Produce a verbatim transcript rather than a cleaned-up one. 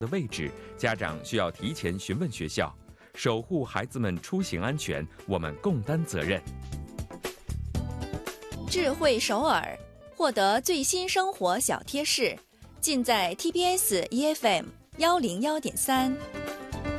的位置，家长需要提前询问学校，守护孩子们出行安全，我们共担责任。 智慧首尔，获得最新生活小贴士，尽在 T B S E F M 幺零幺点三。